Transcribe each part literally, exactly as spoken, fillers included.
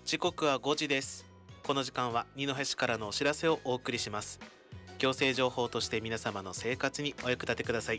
時刻はごじです。この時間は二戸市からのお知らせをお送りします。行政情報として皆様の生活にお役立てください。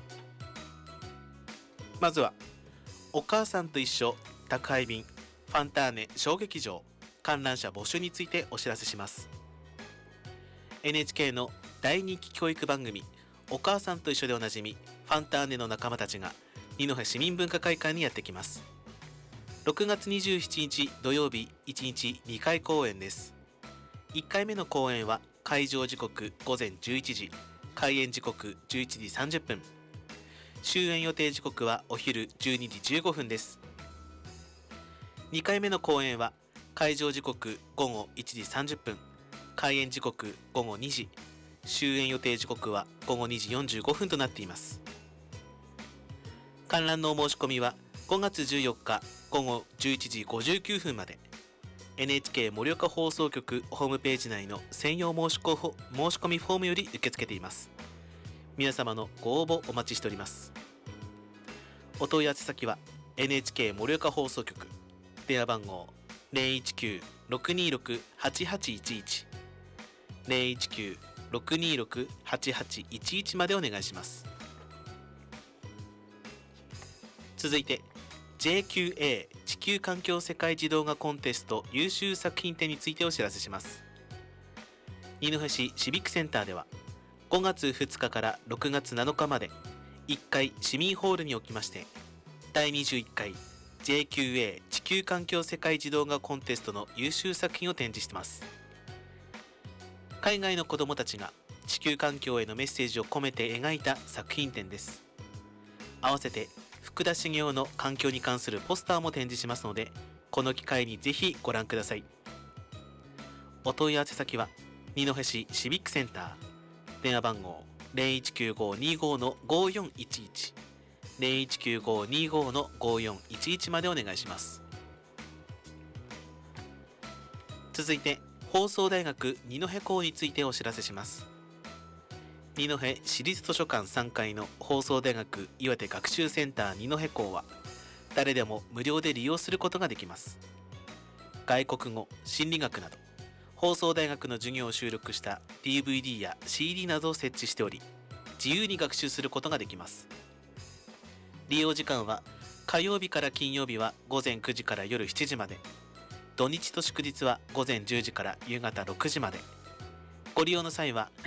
まずはお母さんと一緒宅配便ファンターネ小劇場観覧車募集についてお知らせします。 エヌエイチケー の大人気教育番組お母さんと一緒でおなじみファンターネの仲間たちが二戸市民文化会館にやってきます。ろくがつにじゅうしちにち土曜日いちにちにかい公演です。いっかいめの公演は会場時刻ごぜんじゅういちじ、開演時刻じゅういちじさんじゅっぷん、終演予定時刻はお昼じゅうにじじゅうごふんです。にかいめの公演は会場時刻ごごいちじさんじゅっぷん、開演時刻ごごにじ、終演予定時刻はごごにじよんじゅうごふんとなっています。観覧のお申し込みはごがつじゅうよっかごごじゅういちじごじゅうきゅうふんまで エヌエイチケー 盛岡放送局ホームページ内の専用申し込申し込みフォームより受け付けています。皆様のご応募お待ちしております。お問い合わせ先は エヌエイチケー 盛岡放送局電話番号 ゼロいちきゅうろくにろくはちはちいちいち ゼロいちきゅうろくにろくはちはちいちいちまでお願いします。続いて ジェイキューエー 地球環境世界児童画コンテスト優秀作品展についてお知らせします。二戸市シビックセンターではごがつふつかからろくがつなのかまでいっかい市民ホールにおきましてだいにじゅういっかい ジェイキューエー 地球環境世界児童画コンテストの優秀作品を展示しています。海外の子どもたちが地球環境へのメッセージを込めて描いた作品展です。合わせて福田茂雄の環境に関するポスターも展示しますので、この機会にぜひご覧ください。お問い合わせ先は二戸市シビックセンター電話番号 ゼロいちきゅうごにごのごよんいちいち ゼロいちきゅうごにごのごよんいちいちまでお願いします。続いて放送大学二戸校についてお知らせします。二戸市立図書館さんがいの放送大学岩手学習センター二戸校は誰でも無料で利用することができます。外国語、心理学など放送大学の授業を収録した ディーブイディー や シーディー などを設置しており、自由に学習することができます。利用時間は火曜日から金曜日はごぜんくじから夜しちじまで、土日と祝日はごぜんじゅうじから夕方ろくじまで。ご利用の際は